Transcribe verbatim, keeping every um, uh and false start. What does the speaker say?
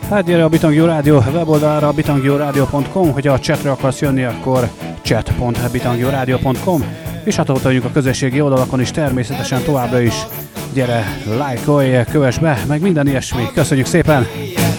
Hát gyere a Bitangjó Rádió weboldalára, a bitangjó rádió pont com, hogyha a chatre akarsz jönni, akkor chat pont bitangjó rádió pont com, és hát ott vagyunk a közösségi oldalakon is természetesen továbbra is. Gyere, lájkolj, kövess be, meg minden ilyesmi. Köszönjük szépen!